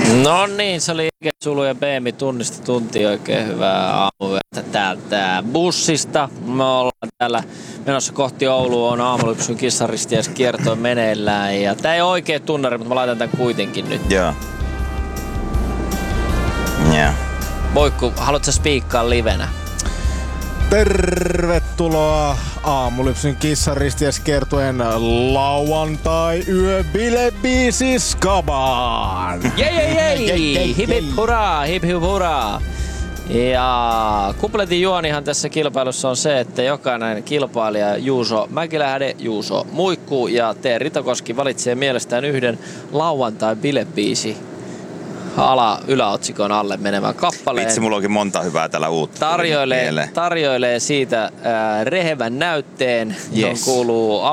No niin, se oli Sulu ja Beemi tunnista tunti, oikein hyvää aamuyötä täältä bussista. Me ollaan täällä menossa kohti Oulua, on Aamulypsyn Kissaristiais kiertue meneillään. Ja tää ei ole oikea tunnari, mutta mä laitan tän kuitenkin nyt. Joo. Yeah. Moikku, haluatko sä spiikkaa livenä? Tervetuloa Aamulypsyn Kissaristiais kiertueen lauantai-yöbilebiisi skabaan! Jei! Hip hip hurraa, hip hip hurraa! Ja kupletin juonihan tässä kilpailussa on se, että jokainen kilpailija Juuso Mäkilähde, Juuso Muikku ja T. Ritokoski valitsee mielestään yhden lauantai-bilebiisi yläotsikon alle menevän kappaleen. Vitsi, mulla onkin monta hyvää tällä uutta. Tarjoilee siitä rehevän näytteen, johon kuuluu